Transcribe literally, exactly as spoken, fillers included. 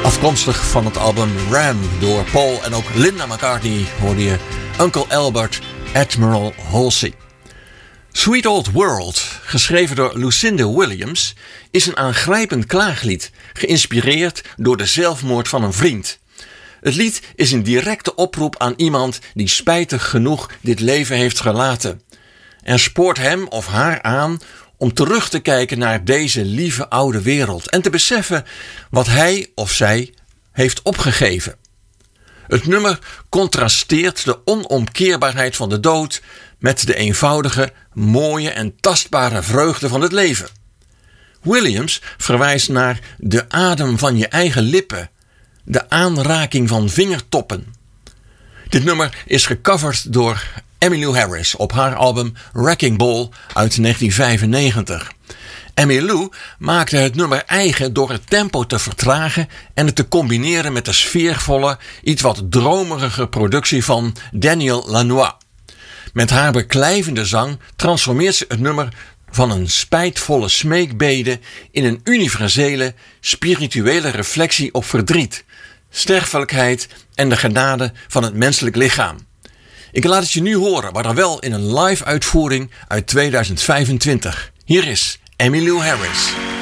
Afkomstig van het album Ram door Paul en ook Linda McCartney hoorde je Uncle Albert, Admiral Halsey. Sweet Old World, geschreven door Lucinda Williams, is een aangrijpend klaaglied, geïnspireerd door de zelfmoord van een vriend. Het lied is een directe oproep aan iemand die spijtig genoeg dit leven heeft gelaten en spoort hem of haar aan om terug te kijken naar deze lieve oude wereld en te beseffen wat hij of zij heeft opgegeven. Het nummer contrasteert de onomkeerbaarheid van de dood met de eenvoudige, mooie en tastbare vreugde van het leven. Williams verwijst naar de adem van je eigen lippen, de aanraking van vingertoppen. Dit nummer is gecoverd door Emmylou Harris op haar album Wrecking Ball uit negentien vijfennegentig. Emmylou maakte het nummer eigen door het tempo te vertragen en het te combineren met de sfeervolle, iets wat dromerige productie van Daniel Lanois. Met haar beklijvende zang transformeert ze het nummer van een spijtvolle smeekbede in een universele, spirituele reflectie op verdriet, sterfelijkheid en de genade van het menselijk lichaam. Ik laat het je nu horen, maar dan wel in een live uitvoering uit tweeduizend vijfentwintig. Hier is Emmylou Harris.